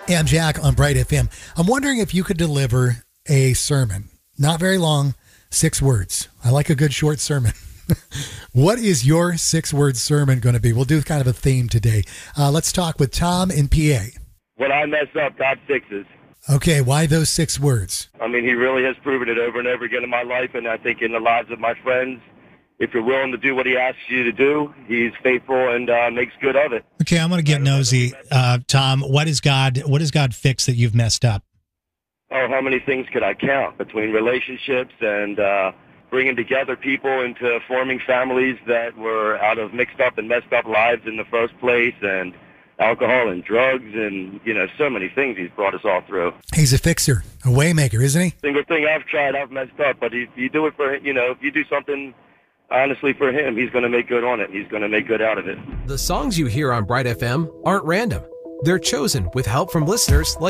Hey, I'm Jack on Bright FM. I'm wondering if you could deliver a sermon, not very long, 6 words. I like a good short sermon. What is your 6-word sermon going to be? We'll do kind of a theme today. Let's talk with Tom in PA. When I mess up, God fixes. Okay, why those 6 words? I mean, he really has proven it over and over again in my life, and I think in the lives of my friends. If you're willing to do what he asks you to do, he's faithful and makes good of it. Okay, I'm going to get nosy. Tom, what is God fix that you've messed up? Oh, how many things could I count between relationships and bringing together people into forming families that were out of mixed up and messed up lives in the first place, and alcohol and drugs and, so many things he's brought us all through. He's a fixer, a way maker, isn't he? Single thing I've tried, I've messed up, but if you do it for, if you do something honestly for him, he's going to make good on it. He's going to make good out of it. The songs you hear on Bright FM aren't random. They're chosen with help from listeners like